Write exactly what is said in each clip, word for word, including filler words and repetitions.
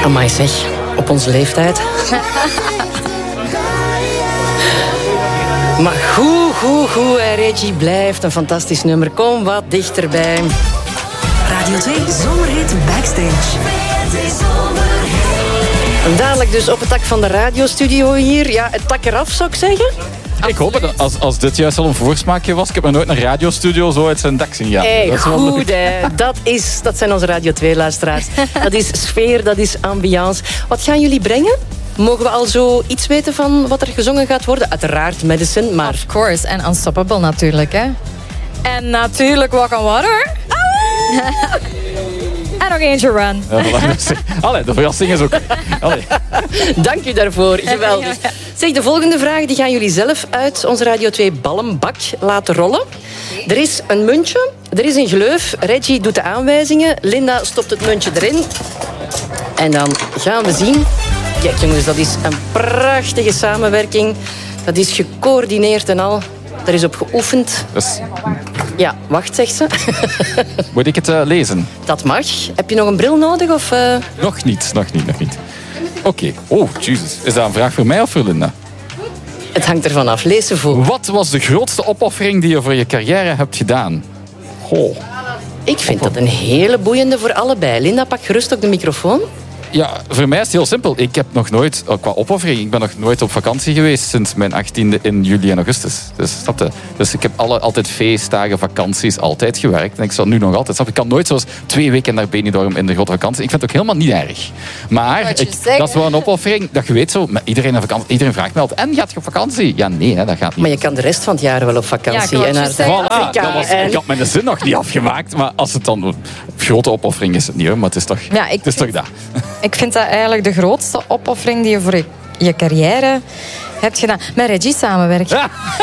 Amai zeg, op onze leeftijd. Maar goed, goed, goed. Reggie blijft een fantastisch nummer. Kom wat dichterbij. Radio twee Zomerhit Backstage. En dadelijk dus op het dak van de radiostudio hier. Ja, het dak eraf zou ik zeggen. Ik hoop het, als, als dit juist al een voorsmaakje was. Ik heb nog nooit een radiostudio zo uit zijn dak zien gaan. Hey, dat is wel goed, hè. Dat, is, dat zijn onze Radio twee-luisteraars. Dat is sfeer, dat is ambiance. Wat gaan jullie brengen? Mogen we al zo iets weten van wat er gezongen gaat worden? Uiteraard Medicine, maar... Of course, en Unstoppable natuurlijk, hè. En natuurlijk Walk on Water. En nog eentje Run. Ja, voilà. Allee, de verrassing is ook... Allee. Dank u daarvoor, geweldig. Zeg, de volgende vraag die gaan jullie zelf uit onze Radio twee ballenbak laten rollen. Er is een muntje, er is een gleuf. Reggie doet de aanwijzingen. Linda stopt het muntje erin. En dan gaan we zien... Kijk jongens, dat is een prachtige samenwerking. Dat is gecoördineerd en al. Daar is op geoefend. Dus, Ja, wacht, zegt ze. moet ik het uh, lezen? Dat mag. Heb je nog een bril nodig? Of, uh... Nog niet, nog niet, nog niet. Oké. Okay. Oh, Jesus. Is dat een vraag voor mij of voor Linda? Het hangt ervan af. Lees ze voor. Wat was de grootste opoffering die je voor je carrière hebt gedaan? Goh. Ik vind dat een hele boeiende voor allebei. Linda, pak gerust ook de microfoon. Ja, voor mij is het heel simpel. Ik heb nog nooit, qua opoffering, ik ben nog nooit op vakantie geweest sinds mijn achttiende in juli en augustus. Dus, snap je? Dus ik heb alle, altijd feestdagen, vakanties, altijd gewerkt. En ik zal nu nog altijd, snap je? Ik kan nooit zoals twee weken naar Benidorm in de grote vakantie. Ik vind het ook helemaal niet erg. Maar ik, dat is wel een opoffering, dat je weet zo, iedereen, op vakantie, iedereen vraagt me altijd, en gaat je op vakantie? Ja, nee, hè, dat gaat niet. Maar je kan de rest van het jaar wel op vakantie. Ja, en naar Voilà, dat was, en... Ik had mijn zin nog niet afgemaakt, maar als het dan... Grote opoffering is het niet, hoor, maar het is toch, Ja, ik het is vind- toch dat. Ik vind dat eigenlijk de grootste opoffering die je voor je, je carrière hebt gedaan. Met Reggie samenwerken.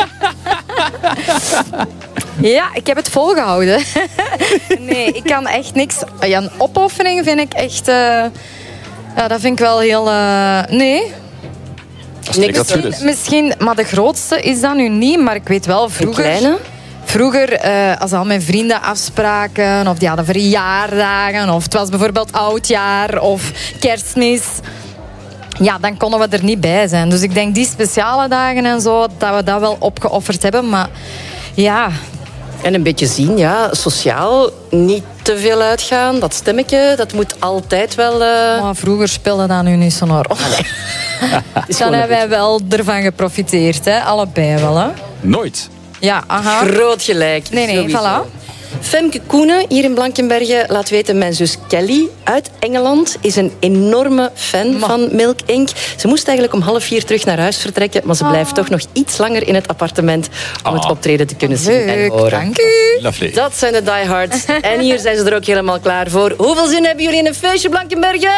Ja, ik heb het volgehouden. Nee, ik kan echt niks... Ja, een opoffering vind ik echt... eh, ja, dat vind ik wel heel... eh, nee. Niks dat goed is. Misschien, maar de grootste is dat nu niet, maar ik weet wel Een vroeger... kleine? Vroeger, eh, als al mijn vrienden afspraken, of die hadden verjaardagen, of het was bijvoorbeeld oudjaar of kerstmis, ja, dan konden we er niet bij zijn. Dus ik denk die speciale dagen en zo, dat we dat wel opgeofferd hebben. Maar ja, En een beetje zien, ja, sociaal niet te veel uitgaan. Dat stemmetje, dat moet altijd wel... Uh... maar vroeger speelde dat nu niet zo'n rol. Dan hebben wij wel ervan geprofiteerd, hè? Allebei wel, hè? Nooit. Ja, aha. Groot gelijk. Nee, nee, sowieso. voilà. Femke Koenen, hier in Blankenberge, laat weten, mijn zus Kelly uit Engeland is een enorme fan Ma. van Milk Inc. Ze moest eigenlijk om half vier terug naar huis vertrekken, maar ze blijft toch nog iets langer in het appartement om het Ah. optreden te kunnen zien en Leuk, horen. dank u. Lovely. Dat zijn de diehards. En hier zijn ze er ook helemaal klaar voor. Hoeveel zin hebben jullie in een feestje, Blankenberge?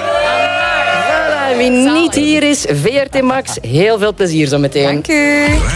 Voilà, wie niet hier is, V R T Max. Heel veel plezier zo meteen. Dank u.